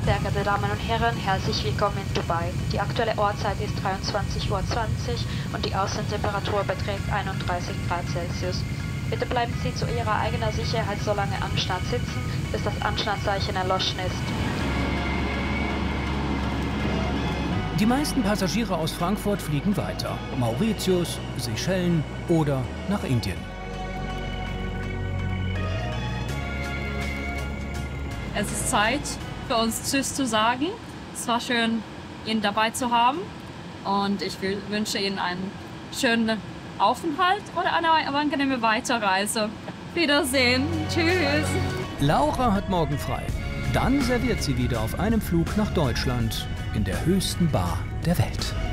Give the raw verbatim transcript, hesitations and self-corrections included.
Sehr geehrte Damen und Herren, herzlich willkommen in Dubai. Die aktuelle Uhrzeit ist dreiundzwanzig Uhr zwanzig und die Außentemperatur beträgt einunddreißig Grad Celsius. Bitte bleiben Sie zu Ihrer eigenen Sicherheit so lange am Start sitzen, bis das Anschnallzeichen erloschen ist. Die meisten Passagiere aus Frankfurt fliegen weiter. Mauritius, Seychellen oder nach Indien. Es ist Zeit für uns Tschüss zu sagen. Es war schön, ihn dabei zu haben und ich wünsche Ihnen einen schönen Aufenthalt oder eine angenehme Weiterreise. Wiedersehen. Tschüss. Laura hat morgen frei. Dann serviert sie wieder auf einem Flug nach Deutschland in der höchsten Bar der Welt.